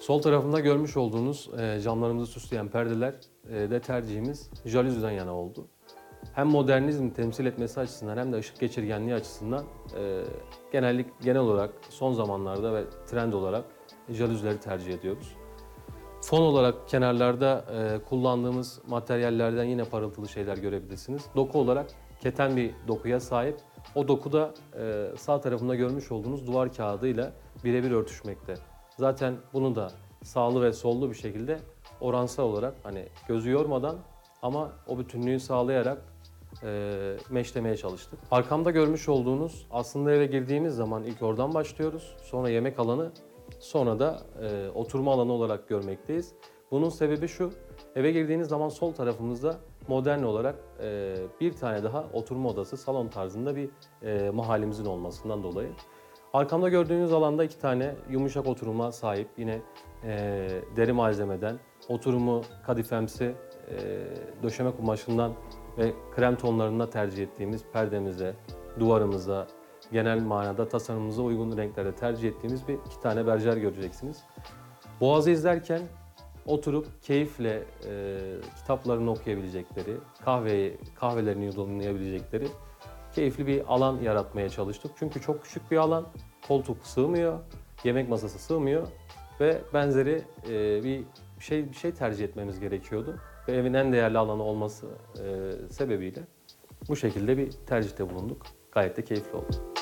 Sol tarafında görmüş olduğunuz camlarımızı süsleyen perdeler de tercihimiz jalüziden yana oldu. Hem modernizmi temsil etmesi açısından hem de ışık geçirgenliği açısından genel olarak son zamanlarda ve trend olarak jalüzileri tercih ediyoruz. Fon olarak kenarlarda kullandığımız materyallerden yine parıltılı şeyler görebilirsiniz. Doku olarak keten bir dokuya sahip. O doku da sağ tarafında görmüş olduğunuz duvar kağıdıyla birebir örtüşmekte. Zaten bunu da sağlı ve sollu bir şekilde oransal olarak hani gözü yormadan ama o bütünlüğü sağlayarak meşlemeye çalıştık. Arkamda görmüş olduğunuz aslında eve girdiğimiz zaman ilk oradan başlıyoruz. Sonra yemek alanı, sonra da oturma alanı olarak görmekteyiz. Bunun sebebi şu, eve girdiğiniz zaman sol tarafımızda modern olarak bir tane daha oturma odası, salon tarzında bir mahallemizin olmasından dolayı. Arkamda gördüğünüz alanda 2 tane yumuşak oturuma sahip, yine deri malzemeden, oturumu kadifemsi, döşeme kumaşından ve krem tonlarında tercih ettiğimiz perdemize, duvarımıza, genel manada tasarımımıza uygun renklerde tercih ettiğimiz 2 tane berjer göreceksiniz. Boğaz'ı izlerken oturup keyifle kitaplarını okuyabilecekleri, kahvelerini yudumlayabilecekleri keyifli bir alan yaratmaya çalıştık. Çünkü çok küçük bir alan, koltuk sığmıyor, yemek masası sığmıyor ve benzeri bir şey tercih etmemiz gerekiyordu. Ve evin en değerli alanı olması sebebiyle bu şekilde bir tercihte bulunduk. Gayet de keyifli oldu.